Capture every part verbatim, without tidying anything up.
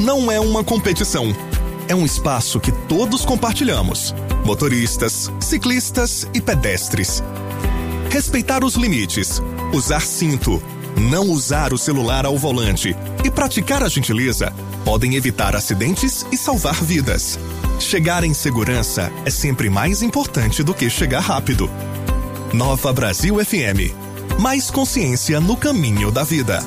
não é uma competição. É um espaço que todos compartilhamos. Motoristas, ciclistas e pedestres. Respeitar os limites, usar cinto, não usar o celular ao volante e praticar a gentileza podem evitar acidentes e salvar vidas. Chegar em segurança é sempre mais importante do que chegar rápido. Nova Brasil F M. Mais consciência no caminho da vida.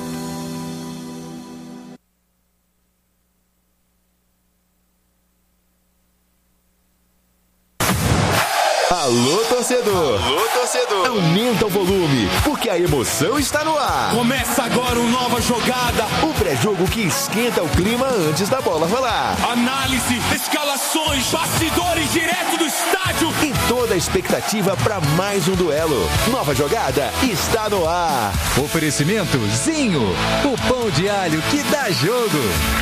Alô, torcedor! Alô, torcedor! Aumenta o volume, porque a emoção está no ar. Começa agora uma nova jogada. O pré-jogo que esquenta o clima antes da bola rolar. Análise, escalações, bastidores direto do estádio. E toda a expectativa para mais um duelo. Nova jogada está no ar. Oferecimento Zinho, o pão de alho que dá jogo.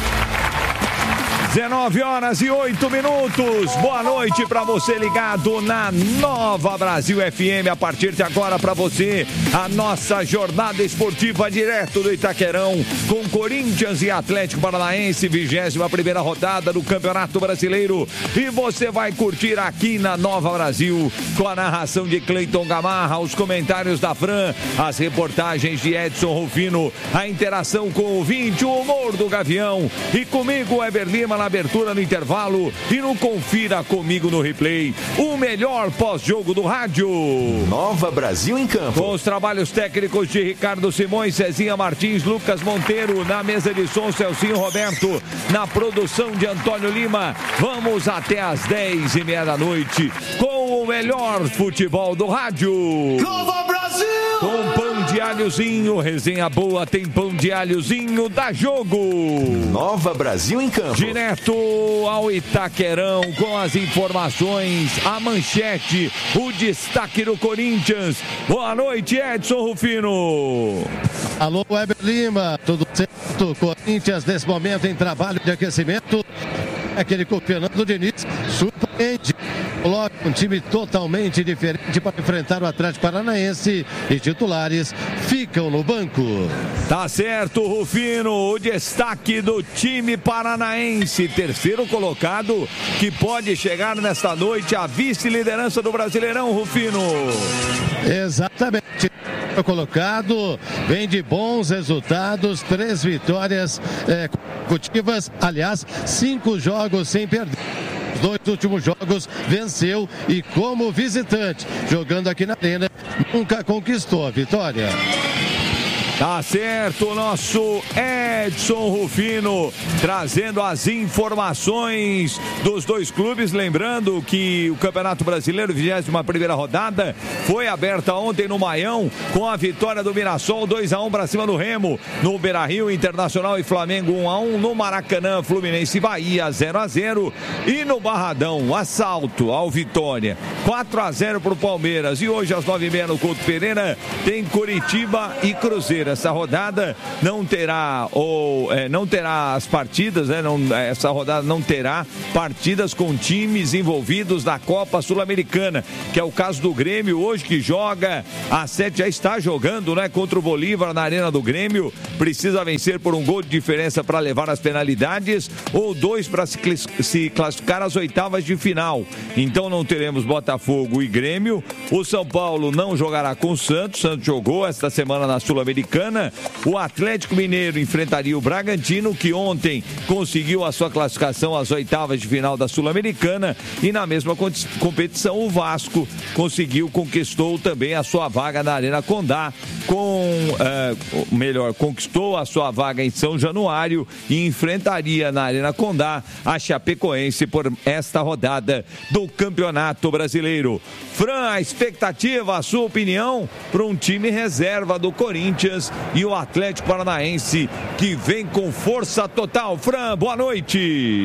dezenove horas e oito minutos. Boa noite para você ligado na Nova Brasil F M. A partir de agora para você, a nossa jornada esportiva direto do Itaquerão com Corinthians e Atlético Paranaense, vigésima primeira rodada do Campeonato Brasileiro. E você vai curtir aqui na Nova Brasil com a narração de Cleiton Gamarra, os comentários da Fran, as reportagens de Edson Rufino, a interação com o ouvinte, o humor do Gavião e comigo, Eber Lima, na abertura no intervalo e no Confira Comigo no Replay, o melhor pós-jogo do rádio. Nova Brasil em campo. Com os trabalhos técnicos de Ricardo Simões, Cezinha Martins, Lucas Monteiro, na mesa de som, Celcinho Roberto, na produção de Antônio Lima. Vamos até às dez e meia da noite com o melhor futebol do rádio. Nova Brasil! Com pão de alhozinho, resenha boa, tem pão de alhozinho, dá jogo. Nova Brasil em campo. Direto ao Itaquerão com as informações, a manchete, o destaque do Corinthians. Boa noite, Edson Rufino. Alô, Weber Lima, tudo certo? Corinthians nesse momento em trabalho de aquecimento. Aquele com o Fernando Diniz surpreende. Coloca um time totalmente diferente para enfrentar o Atlético Paranaense e titulares ficam no banco. Tá certo, Rufino, o destaque do time paranaense, terceiro colocado, que pode chegar nesta noite à vice-liderança do Brasileirão, Rufino. Exatamente. Colocado, vem de bons resultados, três vitórias é, consecutivas, aliás, cinco jogos sem perder. Os dois últimos jogos venceu e como visitante, jogando aqui na Arena, nunca conquistou a vitória. Tá certo, o nosso Edson Rufino trazendo as informações dos dois clubes. Lembrando que o Campeonato Brasileiro, vigésima primeira rodada, foi aberta ontem no Maião com a vitória do Mirassol, dois a um para cima do Remo. No Beira-Rio, Internacional e Flamengo um a um. No Maracanã, Fluminense e Bahia zero a zero. E no Barradão, assalto ao Vitória, quatro a zero para o Palmeiras. E hoje às nove e meia no Couto Pereira tem Coritiba e Cruzeiro. Essa rodada não terá ou é, não terá as partidas, né? Não, essa rodada não terá partidas com times envolvidos na Copa Sul-Americana, que é o caso do Grêmio hoje, que joga às sete, já está jogando, né? Contra o Bolívar na Arena do Grêmio. Precisa vencer por um gol de diferença para levar as penalidades ou dois para se, se classificar às oitavas de final. Então não teremos Botafogo e Grêmio. O São Paulo não jogará com o Santos. O Santos jogou esta semana na Sul-Americana. O Atlético Mineiro enfrentaria o Bragantino, que ontem conseguiu a sua classificação às oitavas de final da Sul-Americana, e na mesma competição o Vasco conseguiu, conquistou também a sua vaga na Arena Condá, com, uh, melhor, conquistou a sua vaga em São Januário e enfrentaria na Arena Condá a Chapecoense por esta rodada do Campeonato Brasileiro. Fran, a expectativa, a sua opinião para um time reserva do Corinthians e o Atlético Paranaense, que vem com força total. Fran, boa noite.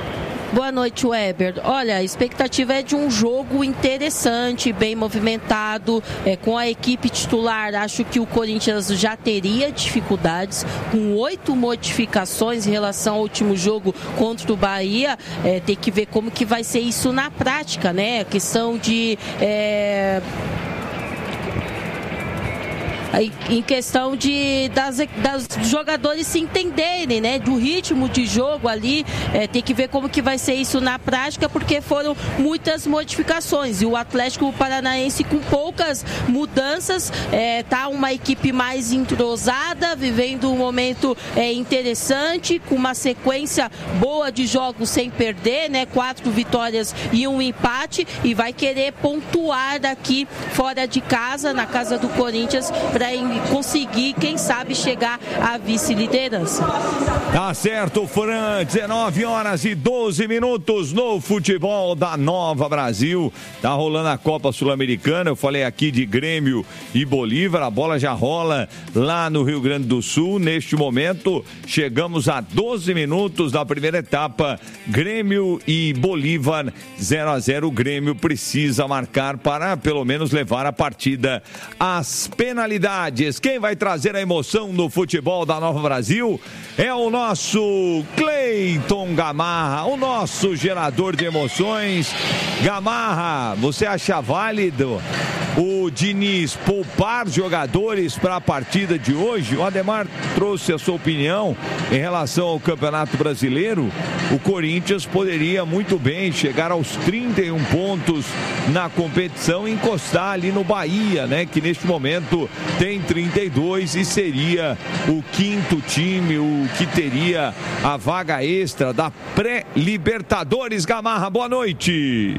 Boa noite, Weber. Olha, a expectativa é de um jogo interessante, bem movimentado, é, com a equipe titular. Acho que o Corinthians já teria dificuldades, com oito modificações em relação ao último jogo contra o Bahia. É, tem que ver como que vai ser isso na prática, né? A questão de... É... em questão de das, das jogadores se entenderem, né? Do ritmo de jogo ali, é, tem que ver como que vai ser isso na prática, porque foram muitas modificações e o Atlético Paranaense com poucas mudanças, é, tá uma equipe mais entrosada, vivendo um momento é, interessante, com uma sequência boa de jogos sem perder, né? Quatro vitórias e um empate, e vai querer pontuar daqui fora de casa, na casa do Corinthians, para conseguir, quem sabe, chegar à vice-liderança. Tá certo, Fran, dezenove horas e doze minutos no futebol da Nova Brasil. Tá rolando a Copa Sul-Americana, eu falei aqui de Grêmio e Bolívar, a bola já rola lá no Rio Grande do Sul. Neste momento, chegamos a doze minutos da primeira etapa, Grêmio e Bolívar, zero a zero. O Grêmio precisa marcar para pelo menos levar a partida às penalidades. Quem vai trazer a emoção no futebol da Nova Brasil é o nosso Cleiton Gamarra, o nosso gerador de emoções. Gamarra, você acha válido o Diniz poupar jogadores para a partida de hoje? O Ademar trouxe a sua opinião em relação ao Campeonato Brasileiro. O Corinthians poderia muito bem chegar aos trinta e um pontos na competição e encostar ali no Bahia, né? Que neste momento tem trinta e dois e seria o quinto time, o que teria a vaga extra da pré-Libertadores. Gamarra, boa noite.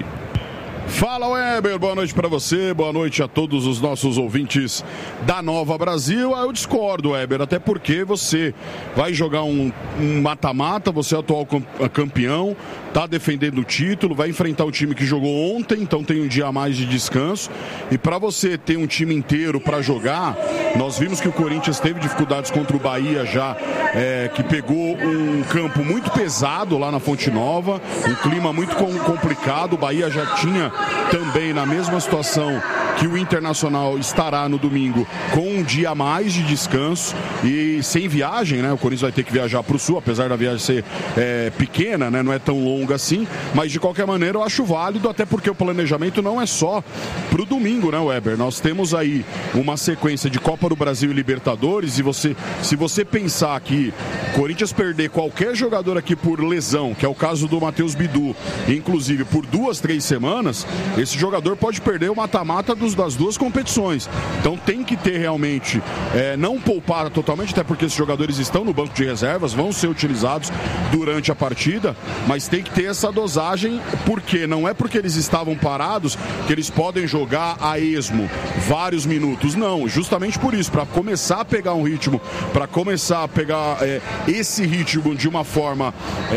Fala, Weber, boa noite para você, boa noite a todos os nossos ouvintes da Nova Brasil. Eu discordo, Weber, até porque você vai jogar um mata-mata, você é o atual campeão, tá defendendo o título, vai enfrentar o time que jogou ontem, então tem um dia a mais de descanso. E para você ter um time inteiro para jogar, nós vimos que o Corinthians teve dificuldades contra o Bahia já, é, que pegou um campo muito pesado lá na Fonte Nova, um clima muito complicado. O Bahia já tinha também na mesma situação que o Internacional estará no domingo, com um dia a mais de descanso e sem viagem, né? O Corinthians vai ter que viajar para o Sul, apesar da viagem ser é, pequena, né? Não é tão longa assim, mas de qualquer maneira eu acho válido, até porque o planejamento não é só para o domingo, né, Weber? Nós temos aí uma sequência de Copa do Brasil e Libertadores, e você, se você pensar que o Corinthians perder qualquer jogador aqui por lesão, que é o caso do Matheus Bidu, inclusive por duas, três semanas, esse jogador pode perder o mata-mata dos das duas competições. Então tem que ter realmente, é, não poupar totalmente, até porque esses jogadores estão no banco de reservas, vão ser utilizados durante a partida, mas tem que ter essa dosagem, porque não é porque eles estavam parados que eles podem jogar a esmo vários minutos, não, justamente por isso, para começar a pegar um ritmo, para começar a pegar é, esse ritmo de uma forma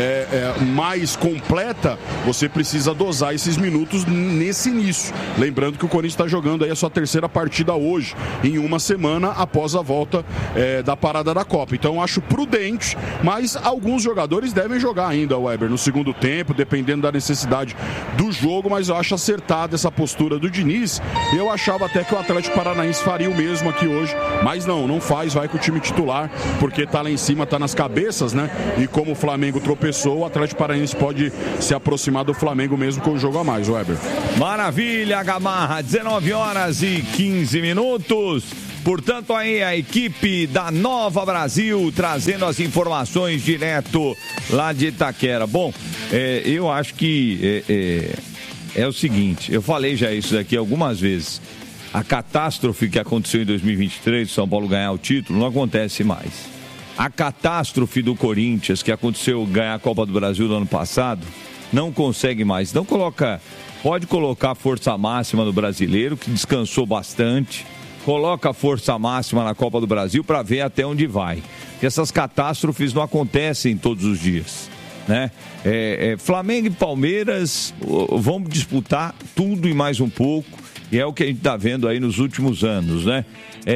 é, é, mais completa, você precisa dosar esses minutos nesse início. Lembrando que o Corinthians está jogando jogando aí a sua terceira partida hoje, em uma semana após a volta é, da parada da Copa. Então acho prudente, mas alguns jogadores devem jogar ainda, Weber, no segundo tempo, dependendo da necessidade do jogo, mas eu acho acertada essa postura do Diniz. Eu achava até que o Atlético Paranaense faria o mesmo aqui hoje, mas não, não faz, vai com o time titular, porque tá lá em cima, tá nas cabeças, né? E como o Flamengo tropeçou, o Atlético Paranaense pode se aproximar do Flamengo mesmo com o jogo a mais, Weber. Maravilha, Gamarra, dezenove horas e quinze minutos. Portanto, aí a equipe da Nova Brasil trazendo as informações direto lá de Itaquera. Bom, é, eu acho que é, é, é o seguinte, eu falei já isso daqui algumas vezes. A catástrofe que aconteceu em dois mil e vinte e três, São Paulo ganhar o título, não acontece mais. A catástrofe do Corinthians, que aconteceu ganhar a Copa do Brasil no ano passado, não consegue mais. Não coloca, pode colocar a força máxima no brasileiro, que descansou bastante. Coloca a força máxima na Copa do Brasil para ver até onde vai. Porque essas catástrofes não acontecem todos os dias, né? É, é, Flamengo e Palmeiras vão disputar tudo e mais um pouco. E é o que a gente está vendo aí nos últimos anos, né?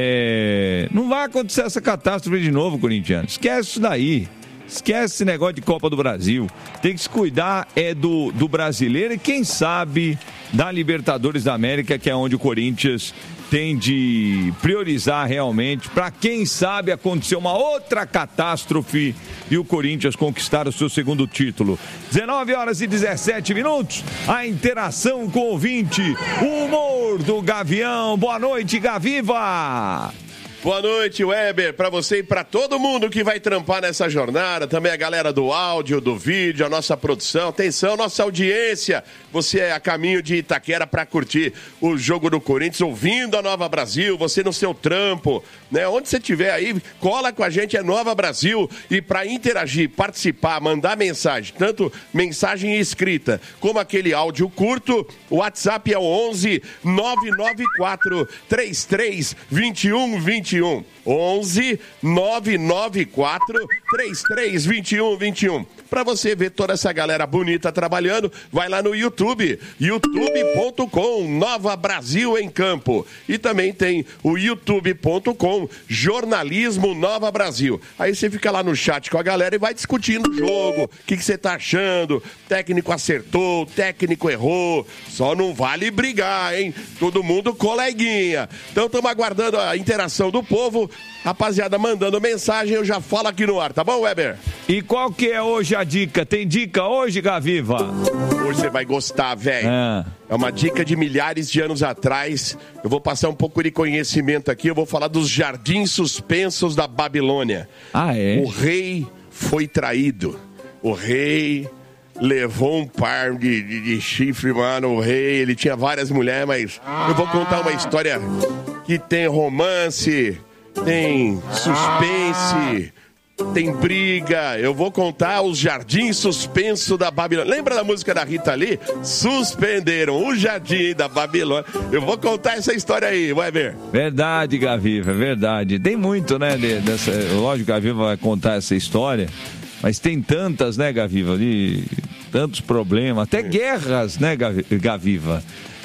É, não vai acontecer essa catástrofe de novo, corintiano. Esquece isso daí. Esquece esse negócio de Copa do Brasil. Tem que se cuidar é do, do brasileiro e quem sabe da Libertadores da América, que é onde o Corinthians tem de priorizar realmente para quem sabe acontecer uma outra catástrofe e o Corinthians conquistar o seu segundo título. dezenove horas e dezessete minutos, a interação com o ouvinte, o humor do Gavião. Boa noite, Gaviva! Boa noite, Weber, para você e para todo mundo que vai trampar nessa jornada, também a galera do áudio, do vídeo, a nossa produção. Atenção, nossa audiência, você é a caminho de Itaquera para curtir o jogo do Corinthians, ouvindo a Nova Brasil, você no seu trampo, né? Onde você estiver aí, cola com a gente, é Nova Brasil. E para interagir, participar, mandar mensagem, tanto mensagem escrita como aquele áudio curto, o WhatsApp é o onze nove nove quatro três três dois um dois um. onze nove nove quatro três três dois um dois um. Para você ver toda essa galera bonita trabalhando, vai lá no YouTube, youtube ponto com, Nova Brasil em Campo. E também tem o youtube ponto com, Jornalismo Nova Brasil. Aí você fica lá no chat com a galera e vai discutindo o jogo, o que, que você tá achando, técnico acertou, técnico errou, só não vale brigar, hein? Todo mundo coleguinha. Então estamos aguardando a interação do povo. Rapaziada, mandando mensagem, eu já falo aqui no ar, tá bom, Weber? E qual que é hoje a dica? Tem dica hoje, Gaviva? Hoje você vai gostar, velho. É. é uma dica de milhares de anos atrás. Eu vou passar um pouco de conhecimento aqui. Eu vou falar dos jardins suspensos da Babilônia. Ah, é? O rei foi traído. O rei levou um par de, de, de chifre, mano. O rei, ele tinha várias mulheres, mas eu vou contar uma história que tem romance, tem suspense, tem briga. Eu vou contar os jardins suspensos da Babilônia. Lembra da música da Rita Lee? Suspenderam o jardim da Babilônia. Eu vou contar essa história aí, vai ver. Verdade, Gaviva, verdade. Tem muito, né? De, dessa, lógico que a Gaviva vai contar essa história, mas tem tantas, né, Gaviva? De tantos problemas, até é. guerras, né, Gaviva?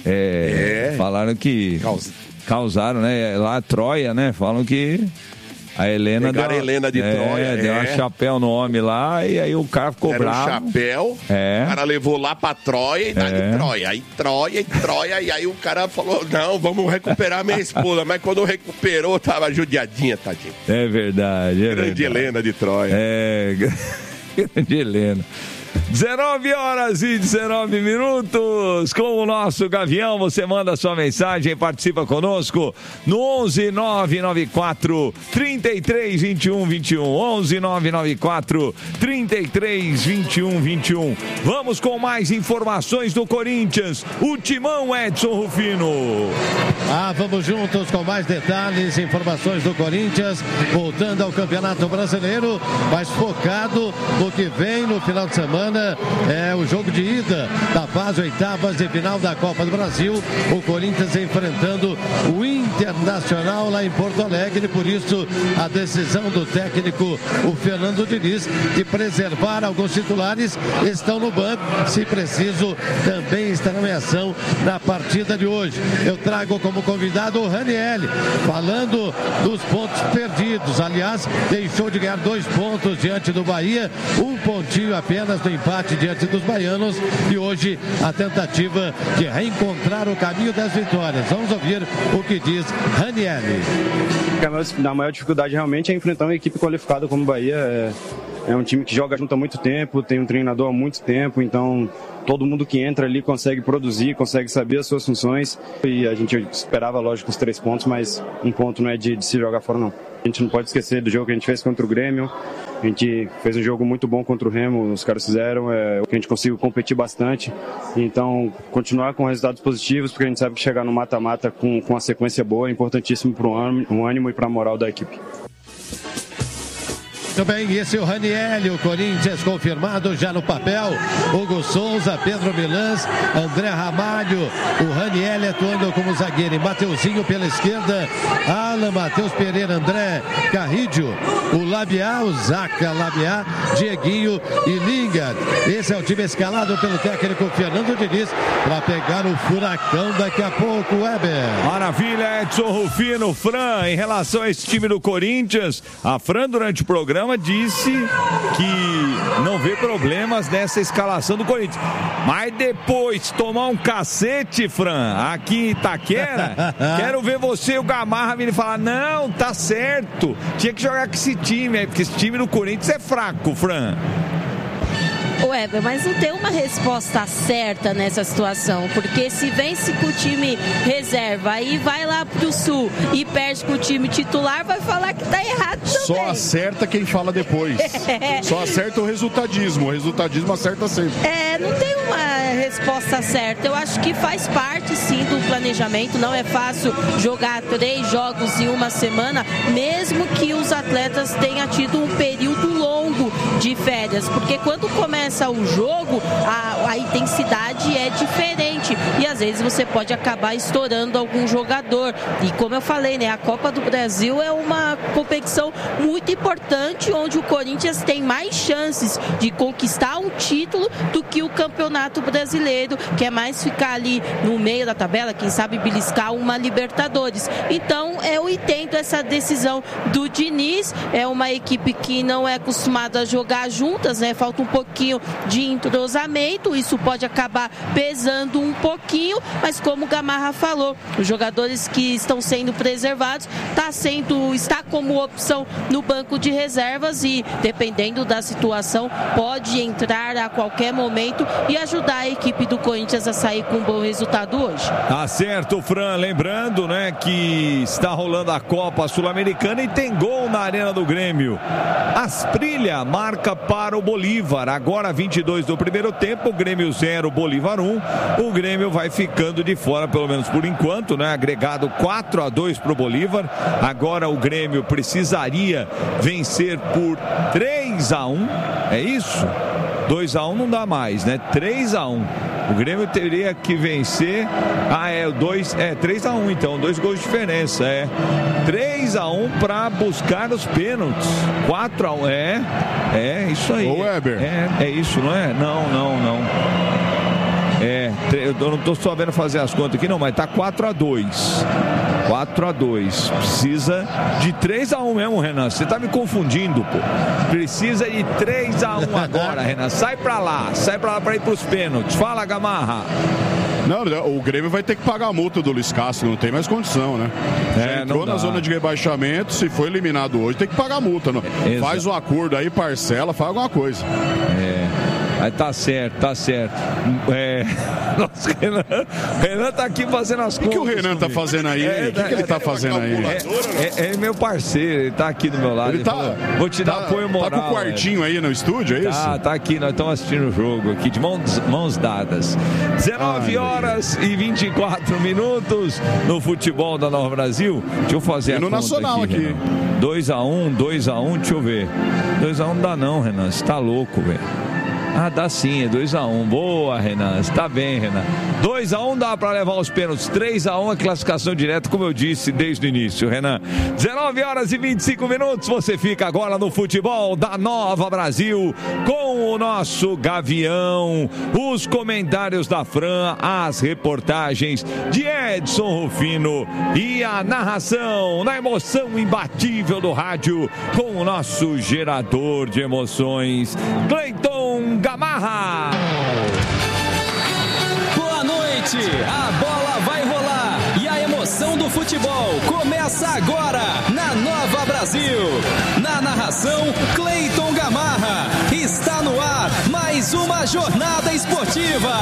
É, é. Falaram que causaram, né? Lá Troia, né? Falam que a Helena deu, a Helena de é, Troia, deu é. um chapéu no homem lá e aí o cara ficou Era bravo. um chapéu, é. o cara levou lá pra Troia e dali é. Troia, aí Troia e Troia, e aí o cara falou, não, vamos recuperar minha esposa, mas quando recuperou, tava judiadinha, tadinho. É verdade, é Grande verdade. Helena de Troia. É, grande Helena. dezenove horas e dezenove minutos com o nosso Gavião. Você manda sua mensagem, participa conosco no onze nove nove quatro trinta e três vinte e um vinte e um. onze nove nove quatro trinta e três vinte e um vinte e um. Vamos com mais informações do Corinthians. O Timão, Edson Rufino. Ah, vamos juntos com mais detalhes, informações do Corinthians, voltando ao Campeonato Brasileiro, mas focado no que vem no final de semana. É o jogo de ida da fase oitavas de final da Copa do Brasil. O Corinthians enfrentando o Internacional lá em Porto Alegre. Por isso, a decisão do técnico, o Fernando Diniz, de preservar alguns titulares, estão no banco. Se preciso, também estarão em ação na partida de hoje. Eu trago como convidado o Raniel, falando dos pontos perdidos. Aliás, deixou de ganhar dois pontos diante do Bahia, um pontinho apenas do empate diante dos baianos, e hoje a tentativa de reencontrar o caminho das vitórias. Vamos ouvir o que diz Raniel. A maior dificuldade realmente é enfrentar uma equipe qualificada como o Bahia. É, é um time que joga junto há muito tempo, tem um treinador há muito tempo, então todo mundo que entra ali consegue produzir, consegue saber as suas funções, e a gente esperava, lógico, os três pontos, mas um ponto não é de, de se jogar fora, não. A gente não pode esquecer do jogo que a gente fez contra o Grêmio. A gente fez um jogo muito bom contra o Remo, os caras fizeram, é, que a gente conseguiu competir bastante. Então, continuar com resultados positivos, porque a gente sabe que chegar no mata-mata com, com uma sequência boa é importantíssimo para o ânimo e para a moral da equipe. Muito bem, esse é o Raniel, o Corinthians confirmado já no papel. Hugo Souza, Pedro Milans, André Ramalho, o Raniel atuando como zagueiro, e Mateuzinho pela esquerda, Alan, Matheus Pereira, André Carrídio, o Labiá, o Zaca Labiá, Dieguinho e Lingard. Esse é o time escalado pelo técnico Fernando Diniz para pegar o furacão daqui a pouco, Weber. Maravilha, Edson Rufino. Fran, em relação a esse time do Corinthians, a Fran durante o programa disse que não vê problemas nessa escalação do Corinthians, mas depois tomar um cacete, Fran, aqui em Itaquera, quero ver você e o Gamarra me falar, não, tá certo, tinha que jogar com esse time, porque esse time do Corinthians é fraco, Fran. O Weber, mas não tem uma resposta certa nessa situação, porque se vence com o time reserva, aí vai lá pro Sul e perde com o time titular, vai falar que tá errado também. Só acerta quem fala depois. Só acerta o resultadismo. O resultadismo acerta sempre. É, não tem uma resposta certa. Eu acho que faz parte, sim, do planejamento. Não é fácil jogar três jogos em uma semana, mesmo que os atletas tenham tido um período longo de férias, porque quando começa o jogo, a, a intensidade é diferente e às vezes você pode acabar estourando algum jogador. E como eu falei, né, a Copa do Brasil é uma competição muito importante, onde o Corinthians tem mais chances de conquistar um título do que o Campeonato Brasileiro, que é mais ficar ali no meio da tabela, quem sabe beliscar uma Libertadores. Então eu entendo essa decisão do Diniz. É uma equipe que não é acostumada a jogar juntas, né? Falta um pouquinho de entrosamento, isso pode acabar pesando um pouquinho, mas como o Gamarra falou, os jogadores que estão sendo preservados tá sendo, está como opção no banco de reservas e, dependendo da situação, pode entrar a qualquer momento e ajudar a equipe do Corinthians a sair com um bom resultado hoje. Tá certo, Fran, lembrando, né, que está rolando a Copa Sul-Americana e tem gol na Arena do Grêmio. Asprilha marca para o Bolívar, agora vinte e dois do primeiro tempo, o Grêmio zero, Bolívar um. O Grêmio vai ficando de fora, pelo menos por enquanto, né? Agregado quatro a dois para o Bolívar. Agora o Grêmio precisaria vencer por três a um, é isso? dois a um não dá mais, né? três a um. O Grêmio teria que vencer. Ah, é, dois, é três a um, então, dois gols de diferença. É três a um para buscar os pênaltis. quatro a um, é, é isso aí. Ô, Weber. É, é isso, não é? Não, não, não. É, eu não estou só vendo fazer as contas aqui, não, mas tá quatro a dois. quatro a dois. Precisa de três a um mesmo, Renan. Você tá me confundindo, pô. Precisa de três a um agora, Renan. Sai pra lá, sai pra lá pra ir pros pênaltis. Fala, Gamarra. Não, o Grêmio vai ter que pagar a multa do Luiz Castro, não tem mais condição, né? É, já entrou na zona de rebaixamento, se foi eliminado hoje, tem que pagar a multa. Não? Faz um acordo aí, parcela, faz alguma coisa. É. Aí tá certo, tá certo. É. Nossa, Renan, Renan tá aqui fazendo as contas. O que o Renan tá fazendo aí? É, o que, que ele tá fazendo aí? É, é, é meu parceiro, ele tá aqui do meu lado. Ele, ele tá, falou, vou te dar tá, apoio moral. Tá com o quartinho é. aí no estúdio, é isso? Tá, tá aqui, nós estamos assistindo o jogo aqui, de mãos, mãos dadas. dezenove horas e vinte e quatro minutos no futebol da Nova Brasil. Deixa eu fazer e a no conta Nacional aqui. aqui. dois a um, dois a um, deixa eu ver. dois a um não dá não, Renan, você tá louco, velho. Ah, dá sim, é dois a um. Boa, Renan. Está bem, Renan. dois a um dá para levar os pênaltis. três a um é classificação direta, como eu disse desde o início, Renan. dezenove horas e vinte e cinco minutos. Você fica agora no futebol da Nova Brasil com o nosso Gavião, os comentários da Fran, as reportagens de Edson Rufino e a narração na emoção imbatível do rádio com o nosso gerador de emoções, Cleiton Gamarra. Boa noite, a bola vai rolar e a emoção do futebol começa agora na Nova Brasil. Na narração, Cleiton Gamarra. Está no ar mais uma jornada esportiva.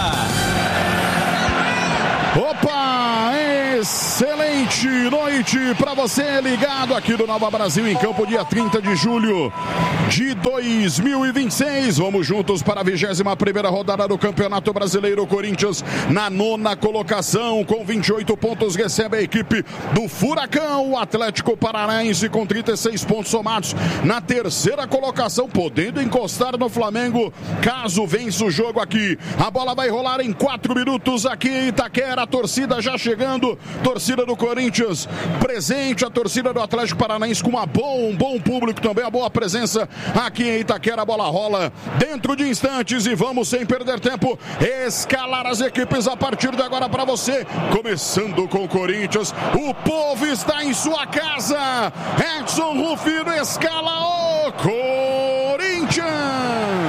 Opa, excelente noite para você ligado aqui do Nova Brasil em campo, dia trinta de julho de dois mil e vinte e seis. Vamos juntos para a vigésima primeira rodada do Campeonato Brasileiro. Corinthians na nona colocação com vinte e oito pontos recebe a equipe do Furacão. O Atlético Paranaense com trinta e seis pontos somados na terceira colocação, podendo encostar no Flamengo caso vença o jogo aqui. A bola vai rolar em quatro minutos aqui em Itaquera. A torcida já chegando, torcida do Corinthians presente, a torcida do Atlético Paranaense com uma bom, um bom público também, a boa presença aqui em Itaquera. A bola rola dentro de instantes e vamos, sem perder tempo, escalar as equipes a partir de agora para você, começando com o Corinthians. O povo está em sua casa. Edson Rufino escala o Corinthians.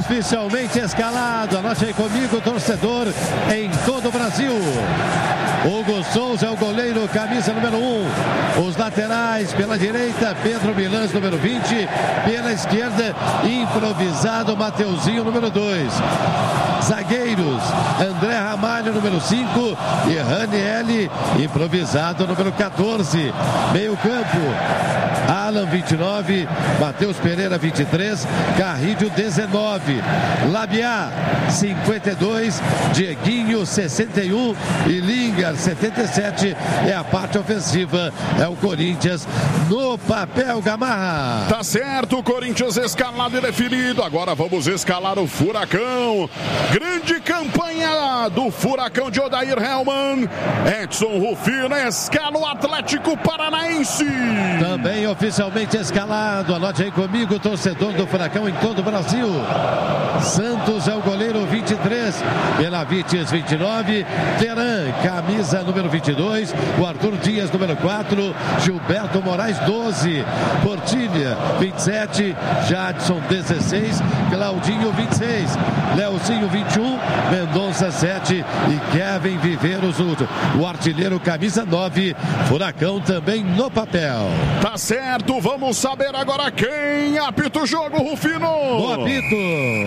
Oficialmente escalado, anote aí comigo, torcedor em todo o Brasil. Hugo Souza é o goleiro, camisa número um. Os laterais, pela direita, Pedro Milans, número vinte. Pela esquerda, improvisado, Mateuzinho, número dois. Zagueiros, André Ramalho, número cinco. E Raniel, improvisado, número quatorze. Meio campo, Alan, vinte e nove. Matheus Pereira, vinte e três. Carrídio, dezenove. Labiá, cinquenta e dois. Dieguinho, sessenta e um. E Lingar, setenta e sete. É a parte ofensiva. É o Corinthians no papel, Gamarra. Tá certo, o Corinthians escalado e definido. Agora vamos escalar o Furacão. Grande campanha do Furacão de Odair Hellmann. Edson Rufino escala o Atlético Paranaense. Também oficialmente escalado. Anote aí comigo, torcedor do Furacão em todo o Brasil. Santos é o goleiro, vinte e três. Benavides, vinte e nove. Teran, camisa número vinte e dois. O Arthur Dias, número quatro. Gilberto Moraes, doze. Portilha, vinte e sete. Jadson, dezesseis. Claudinho, vinte e seis. Leozinho, vinte e um. Mendonça, sete. E Kevin Viveiros, o artilheiro, camisa nove. Furacão também no papel. Tá certo, vamos saber agora quem apita o jogo, Rufino. No apito,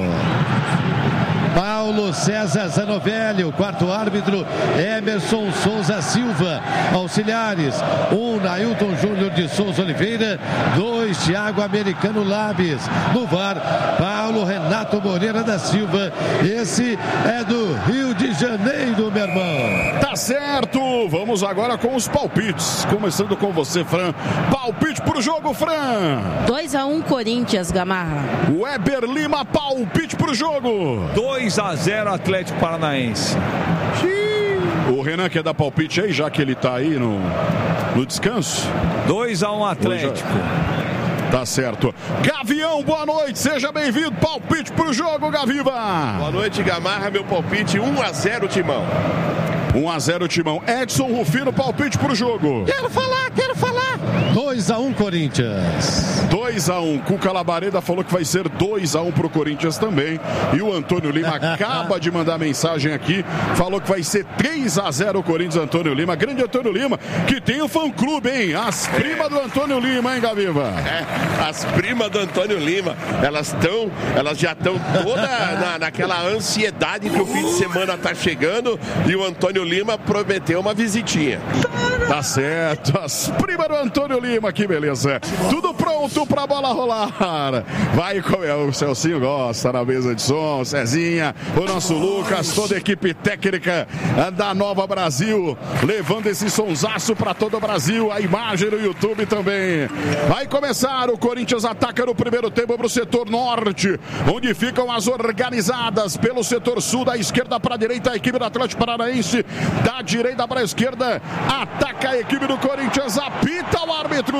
Paulo César Zanovelli, o quarto árbitro, Emerson Souza Silva. Auxiliares, um, Nailton Júnior de Souza Oliveira, dois, Thiago Americano Labes. No V A R, Paulo Renato Moreira da Silva. Esse é do Rio de Janeiro, meu irmão. Tá certo, vamos agora com os palpites. Começando com você, Fran. Palpite pro jogo, Fran. dois a um Corinthians, Gamarra. Weber Lima, palpite pro jogo. dois a zero Atlético Paranaense. O Renan quer dar palpite aí, já que ele tá aí no, no descanso? dois a um Atlético. Tá certo. Gavião, boa noite, seja bem-vindo. Palpite pro jogo, Gaviva. Boa noite, Gamarra. Meu palpite, um a zero Timão. um a zero Timão. Edson Rufino, palpite pro jogo. Quero falar, quero falar. dois a um Corinthians. dois a um. Cuca Labareda falou que vai ser dois a um pro Corinthians também. E o Antônio Lima acaba de mandar mensagem aqui. Falou que vai ser três a zero o Corinthians, Antônio Lima. Grande Antônio Lima, que tem o fã-clube, hein? As primas do Antônio Lima, hein, Gaviva? É, as primas do Antônio Lima. Elas estão, elas já estão toda na, naquela ansiedade que o fim de semana tá chegando. E o Antônio Lima prometeu uma visitinha. Tá certo, as primas do Antônio Lima, que beleza. Tudo pronto pra bola rolar. Vai com o Celcinho, gosta na mesa de som, Cezinha, o nosso Lucas, toda a equipe técnica da Nova Brasil, levando esse sonsaço pra todo o Brasil, a imagem no YouTube também. Vai começar, o Corinthians ataca no primeiro tempo pro setor norte, onde ficam as organizadas pelo setor sul, da esquerda pra direita, a equipe do Atlético Paranaense, da direita pra esquerda, ataca a equipe do Corinthians, apita o árbitro.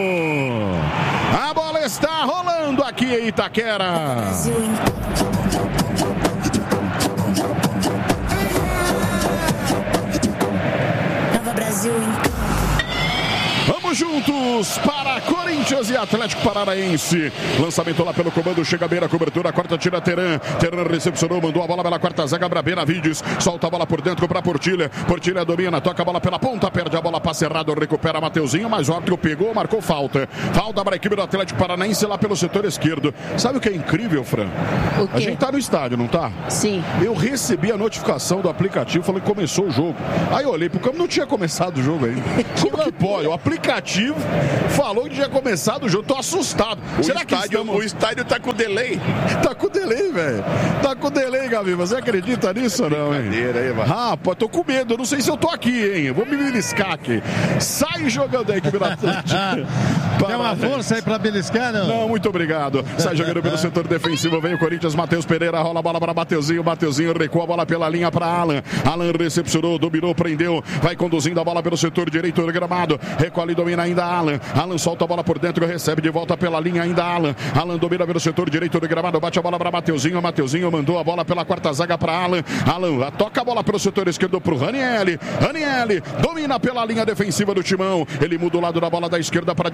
A bola está rolando aqui em Itaquera. Nova Brasil. Vamos juntos para Corinthians e Atlético Paranaense. Lançamento lá pelo comando, chega a beira, cobertura, quarta tira Teran. Teran recepcionou, mandou a bola pela quarta zaga para Benavides. Solta a bola por dentro para Portilha. Portilha domina, toca a bola pela ponta, perde a bola, passe errado, recupera Mateuzinho, mas o árbitro pegou, marcou falta. Falta para a equipe do Atlético Paranaense lá pelo setor esquerdo. Sabe o que é incrível, Fran? O quê? A gente tá no estádio, não tá? Sim. Eu recebi a notificação do aplicativo, falei que começou o jogo. Aí eu olhei pro campo, não tinha começado o jogo ainda. Como que pode? O aplicativo falou que tinha começado o jogo, tô assustado. O Será que estádio, estamos... o estádio tá com delay. Tá com delay, velho. Tá com delay, Gabi. Você acredita nisso ou não, hein? Aí, Rapaz, tô com medo. Eu não sei se eu tô aqui, hein? Eu vou me beliscar aqui. Sai jogando aí, equipe do Atlético. Tem uma força aí pra beliscar, não? Não, muito obrigado. Sai jogando pelo setor defensivo. Vem o Corinthians, Matheus Pereira. Rola a bola para Mateuzinho. Mateuzinho recua a bola pela linha para Alan. Alan recepcionou, dominou, prendeu. Vai conduzindo a bola pelo setor direito do gramado. Recolhe e domina ainda Alan. Alan solta a bola por dentro, recebe de volta pela linha ainda Alan. Alan domina pelo setor direito do gramado, bate a bola para Mateuzinho. Mateuzinho mandou a bola pela quarta zaga para Alan. Alan toca a bola pelo setor esquerdo para o Raniel. Raniel domina pela linha defensiva do Timão. Ele muda o lado da bola da esquerda para a direita para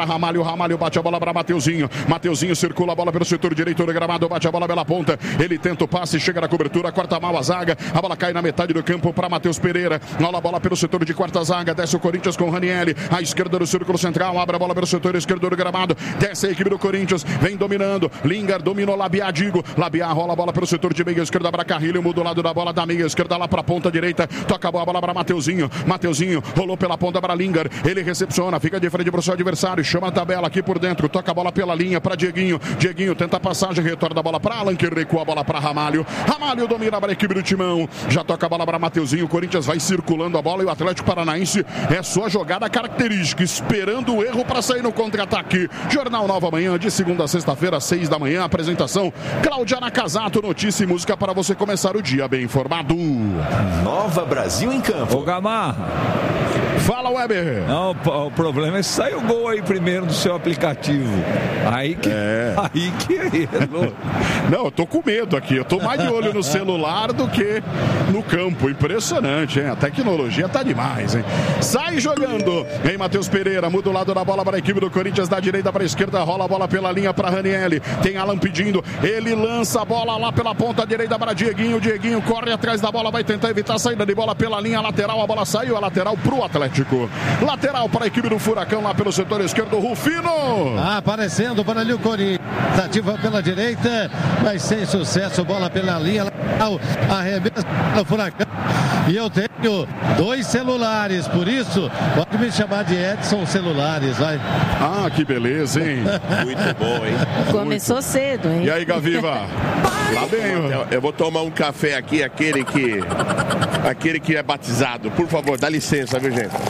Ramalho, Ramalho bate a bola para Mateuzinho. Mateuzinho circula a bola pelo setor direito do gramado, bate a bola pela ponta. Ele tenta o passe, chega na cobertura, corta mal a zaga. A bola cai na metade do campo para Matheus Pereira. Rola a bola pelo setor de quarta zaga, desce o Corinthians com o Ranieri. À esquerda do círculo central, abre a bola pelo setor esquerdo do gramado. Desce a equipe do Corinthians, vem dominando. Lingard dominou Labiá, Digo. Labiá rola a bola pelo setor de meia esquerda para Carrilho, muda o lado da bola da meia esquerda lá para a ponta direita. Toca a bola para Mateuzinho. Mateuzinho rolou pela ponta para Lingard. Ele recepciona, fica de frente para o seu adversário, chama a tabela aqui por dentro, toca a bola pela linha para Dieguinho. Dieguinho tenta a passagem, retorna a bola para Alan, que recua a bola para Ramalho. Ramalho domina para a equipe do Timão. Já toca a bola para Mateuzinho. O Corinthians vai circulando a bola e o Atlético Paranaense é sua jogada característica, esperando o erro para sair no contra-ataque. Jornal Nova Manhã, de segunda a sexta-feira, às seis da manhã. Apresentação Cláudia Nakazato, notícia e música para você começar o dia bem informado. Nova Brasil em campo. Ô Gamarra. Fala, Weber. Não, o problema é sair o gol aí primeiro do seu aplicativo. Aí que é. Aí que errou. Não, eu tô com medo aqui. Eu tô mais de olho no celular do que no campo. Impressionante, hein? A tecnologia tá demais, hein? Sai jogando. Vem Matheus Pereira, muda o lado da bola para a equipe do Corinthians, da direita para a esquerda, rola a bola pela linha para Ranieri. Tem Alan pedindo. Ele lança a bola lá pela ponta direita para Dieguinho. Dieguinho corre atrás da bola, vai tentar evitar a saída de bola pela linha lateral. A bola saiu, a lateral pro Atlético. Lateral para a equipe do Furacão lá pelo setor esquerdo, Rufino. Ah, aparecendo para ali o Corinthians. Ativa pela direita, mas sem sucesso. Bola pela linha lateral. Arremessa no Furacão. E eu tenho dois celulares, por isso pode me chamar de Edson Celulares, vai. Ah, que beleza, hein? Muito bom, hein? Começou Muito. cedo, hein? E aí, Gaviva? Lá bem, eu, eu vou tomar um café aqui, aquele que aquele que é batizado. Por favor, dá licença, viu, gente?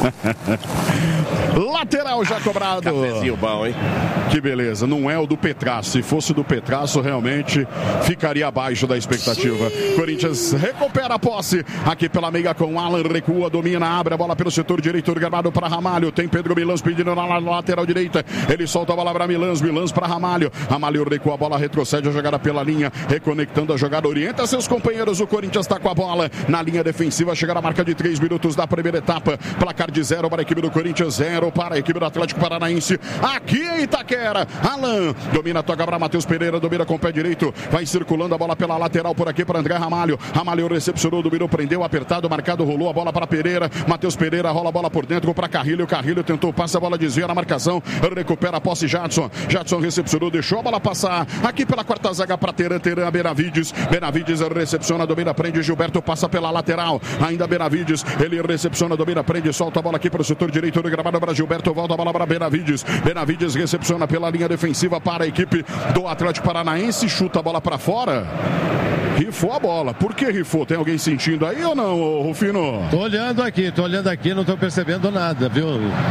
Lateral já cobrado. Cafezinho bom, hein? Que beleza, não é o do Petraço. Se fosse do Petraço, realmente ficaria abaixo da expectativa. Sim. Corinthians recupera a posse. Aqui pela meia com Alan, recua, domina, abre a bola pelo setor direito do gramado para Ramalho. Tem Pedro Milans pedindo na lateral direita. Ele solta a bola para Milans, Milans para Ramalho. Ramalho recua a bola, retrocede a jogada pela linha, reconectando a jogada, orienta seus companheiros. O Corinthians está com a bola na linha defensiva. Chega na marca de três minutos da primeira etapa. Placar de zero para a equipe do Corinthians, zero para a equipe do Atlético Paranaense. Aqui em Itaquera, Alan domina, toca para Matheus Pereira, domina com o pé direito, vai circulando a bola pela lateral por aqui para André Ramalho. Ramalho recepcionou, dominou, prendeu, apertado, marcado, rolou a bola para Pereira. Matheus Pereira rola a bola por dentro para Carrilho. Carrilho tentou, passa a bola, desvia na marcação, recupera a posse Jadson. Jadson recepcionou, deixou a bola passar. Aqui pela quarta zaga para Teran, Teran, Benavides. Benavides recepciona, domina, prende, Gilberto passa pela lateral. Ainda Benavides, ele recepciona, domina, prende, solta a bola aqui para o setor direito do gramado para Gilberto, volta a bola para Benavides. Benavides recepciona pela linha defensiva para a equipe do Atlético Paranaense, chuta a bola para fora. Rifou a bola. Por que rifou? Tem alguém sentindo aí ou não, Rufino? Tô olhando aqui, tô olhando aqui, não tô percebendo nada, viu?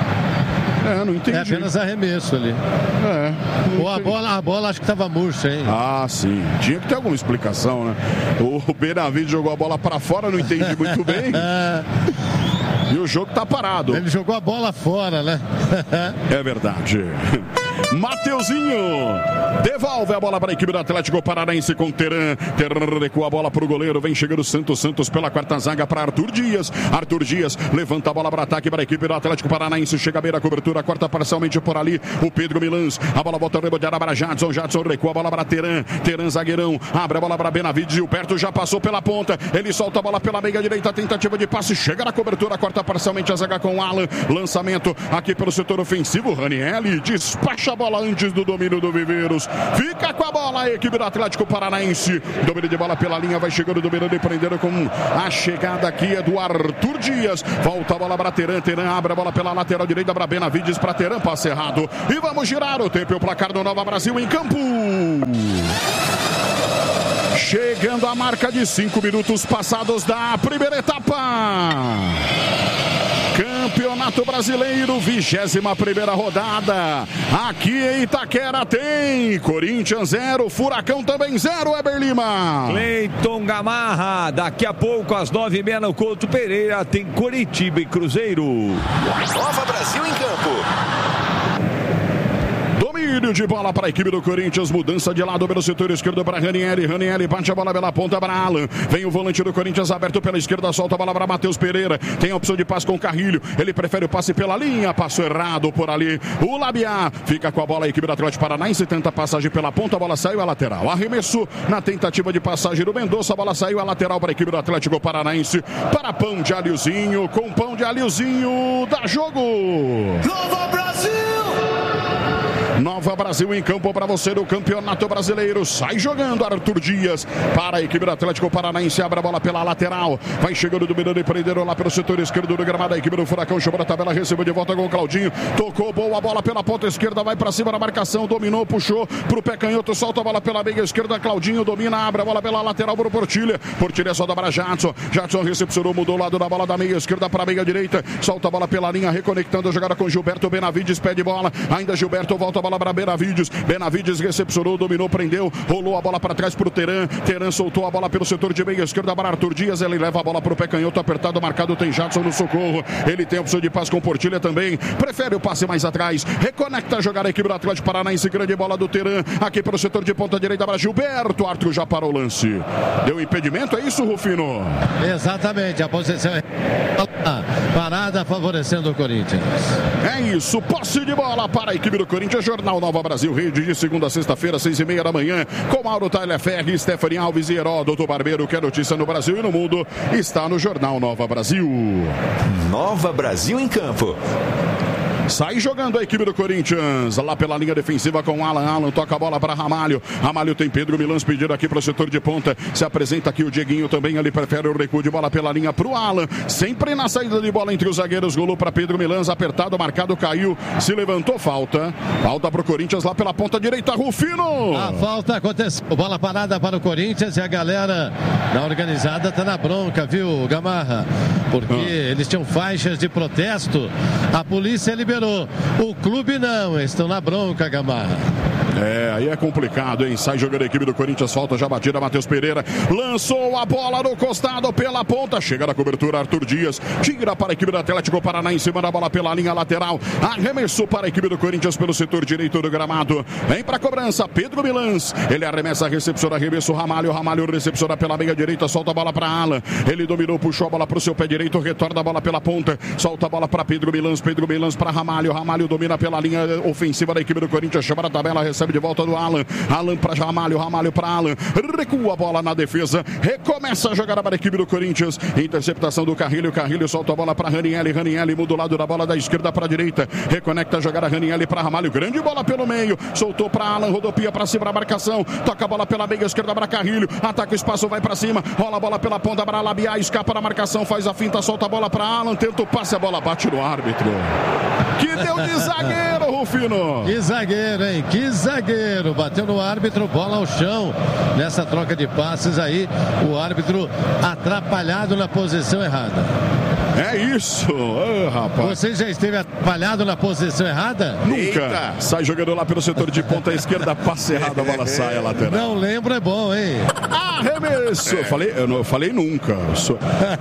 É, não entendi. É apenas arremesso ali. É. Ou a bola, a bola acho que tava murcha, hein? Ah, sim. Tinha que ter alguma explicação, né? O Benavides jogou a bola para fora, não entendi muito bem. E o jogo tá parado. Ele jogou a bola fora, né? É verdade. Mateuzinho devolve a bola para a equipe do Atlético Paranaense com Teran. Teran recua a bola para o goleiro. Vem chegando o Santos. Santos pela quarta zaga para Arthur Dias. Arthur Dias levanta a bola para ataque para a equipe do Atlético Paranaense. Chega a beira a cobertura, corta parcialmente por ali o Pedro Milans. A bola volta a rebotear para Jadson. Jadson recua a bola para Teran. Teran zagueirão. Abre a bola para Benavides. E o Perto já passou pela ponta. Ele solta a bola pela meia direita. Tentativa de passe. Chega na cobertura, corta parcialmente a zaga com Alan. Lançamento aqui pelo setor ofensivo. Ranieri despacha a bola antes do domínio do Viveiros. Fica com a bola a equipe do Atlético Paranaense. Domínio de bola pela linha, vai chegando, dominando e prendendo com a chegada aqui é do Arthur Dias. Volta a bola para Teran. Teran abre a bola pela lateral direita para Benavides, para Teran, passe errado. E vamos girar o tempo e o placar do Nova Brasil em campo. Chegando a marca de cinco minutos passados da primeira etapa. Campeonato Brasileiro, vigésima primeira rodada. Aqui em Itaquera tem Corinthians zero, Furacão também zero, Weber Lima. Cleiton Gamarra, daqui a pouco às nove e meia no Couto Pereira tem Coritiba e Cruzeiro. Nova Brasil em campo. Domínio de bola para a equipe do Corinthians. Mudança de lado pelo setor esquerdo para Ranieri. Ranieri bate a bola pela ponta para Alan. Vem o volante do Corinthians aberto pela esquerda. Solta a bola para Matheus Pereira. Tem a opção de passe com o Carrilho. Ele prefere o passe pela linha. Passo errado por ali. O Labiá fica com a bola. A equipe do Atlético Paranaense tenta passagem pela ponta. A bola saiu à lateral. Arremesso na tentativa de passagem do Mendonça. A bola saiu à lateral para a equipe do Atlético Paranaense. Para pão de alhozinho. Com pão de alhozinho. Dá jogo. Nova Brasil! Nova Brasil em campo para você do Campeonato Brasileiro. Sai jogando Arthur Dias para a equipe do Atlético Paranaense. Abre a bola pela lateral. Vai chegando do Miranda e Prenderam lá pelo setor esquerdo do gramado. A equipe do Furacão chamou a tabela. Recebeu de volta com o Claudinho. Tocou boa bola pela ponta esquerda. Vai para cima da marcação. Dominou, puxou pro pé canhoto. Solta a bola pela meia esquerda. Claudinho domina. Abre a bola pela lateral para o Portilha. Portilha só dá para Jadson. Jadson recepcionou. Mudou o lado da bola da meia esquerda para a meia direita. Solta a bola pela linha. Reconectando a jogada com Gilberto Benavides. Pede bola. Ainda Gilberto volta a bola para Benavides. Benavides recepcionou, dominou, prendeu, rolou a bola para trás para o Teran. Teran soltou a bola pelo setor de meia esquerda para Arthur Dias. Ele leva a bola para o pé canhoto apertado, marcado. Tem Jadson no socorro. Ele tem a opção de passe com Portilha também. Prefere o passe mais atrás. Reconecta a jogada a equipe do Atlético Paranaense. Grande bola do Teran. Aqui pelo setor de ponta direita para Gilberto. Arthur já parou o lance. Deu impedimento, é isso, Rufino? Exatamente, a posição é parada favorecendo o Corinthians. É isso, posse de bola para a equipe do Corinthians. Jornal Nova Brasil, rede de segunda a sexta-feira, seis e meia da manhã, com Mauro Taileferri, Stephanie Alves e Heródoto Barbeiro. Que é notícia no Brasil e no mundo está no Jornal Nova Brasil. Nova Brasil em campo. Sai jogando a equipe do Corinthians. Lá pela linha defensiva com Alan. Alan toca a bola para Ramalho. Ramalho tem Pedro Milans pedindo aqui para o setor de ponta. Se apresenta aqui o Dieguinho também. Ele prefere o recuo de bola pela linha para o Alan. Sempre na saída de bola entre os zagueiros. Golou para Pedro Milans. Apertado, marcado, caiu. Se levantou, falta. Falta para o Corinthians lá pela ponta direita. Rufino. A falta aconteceu. Bola parada para o Corinthians e a galera da organizada está na bronca, viu, Gamarra? Porque ah. eles tinham faixas de protesto. A polícia liberou. O clube não, estão na bronca, Gamarra. É, aí é complicado, hein? Sai jogando a equipe do Corinthians, falta já batida, Matheus Pereira lançou a bola no costado pela ponta, chega na cobertura Arthur Dias, tira para a equipe do Atlético Paranaense, em cima da bola pela linha lateral, arremessou para a equipe do Corinthians pelo setor direito do gramado, vem para a cobrança, Pedro Milans, ele arremessa, recepciona, arremesso, Ramalho, Ramalho recepciona pela meia direita, solta a bola para Alan, ele dominou, puxou a bola para o seu pé direito, retorna a bola pela ponta, solta a bola para Pedro Milans, Pedro Milans para Ramalho, Ramalho domina pela linha ofensiva da equipe do Corinthians, chama a tabela, recebe de volta do Alan, Alan para Ramalho, Ramalho para Alan, recua a bola na defesa, recomeça a jogada para a equipe do Corinthians, interceptação do Carrilho, Carrilho solta a bola para Ranieri, Ranieri muda o lado da bola da esquerda para a direita, reconecta a jogada Ranieri para Ramalho, grande bola pelo meio, soltou para Alan, rodopia para cima da marcação, toca a bola pela meia esquerda para Carrilho, ataca o espaço, vai para cima, rola a bola pela ponta para Labiá, escapa da marcação, faz a finta, solta a bola para Alan, tenta o passe, a bola bate no árbitro. Que deu de zagueiro, Rufino. Que zagueiro, hein? Que zagueiro. Bateu no árbitro, bola ao chão. Nessa troca de passes aí, o árbitro atrapalhado na posição errada. É isso, oh, rapaz. Você já esteve atrapalhado na posição errada? Nunca. Eita. Sai jogando lá pelo setor de ponta esquerda, passe errado, a bola sai a lateral. Não lembro, é bom, hein? Arremesso. Eu falei, eu, não, eu falei nunca. Eu sou...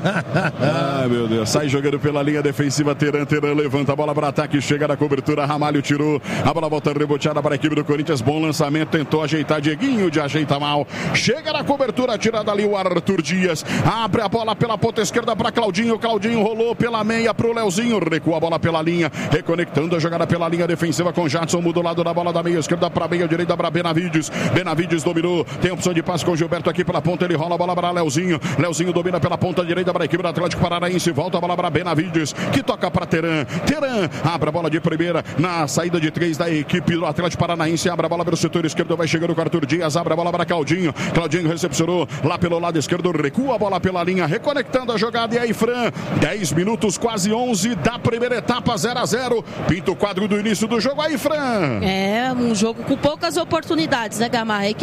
Ai, meu Deus. Sai jogando pela linha defensiva, Teran, Teran levanta a bola para ataque, chega na cobertura, Ramalho tirou, a bola volta reboteada para a equipe do Corinthians, bom lançamento, tentou ajeitar, Dieguinho de ajeita mal, chega na cobertura, tirada ali o Arthur Dias, abre a bola pela ponta esquerda para Claudinho, Claudinho rolou pela meia pro Leozinho, recua a bola pela linha, reconectando a jogada pela linha defensiva com Jadson, muda o lado da bola da meia esquerda para meia direita para Benavides, Benavides dominou, tem opção de passe com Gilberto aqui pela ponta, ele rola a bola para Leozinho, Leozinho domina pela ponta direita para a equipe do Atlético Paranaense, volta a bola para Benavides, que toca para Teran, Teran abre a bola de primeira na saída de três da equipe do Atlético Paranaense, abre a bola pelo setor esquerdo, vai chegando com Arthur Dias, abre a bola para Claudinho, Claudinho recepcionou lá pelo lado esquerdo, recua a bola pela linha, reconectando a jogada, e aí Fran, dez minutos, quase onze da primeira etapa, zero a zero, pinta o quadro do início do jogo, aí Fran. É, um jogo com poucas oportunidades, né, Gamarra?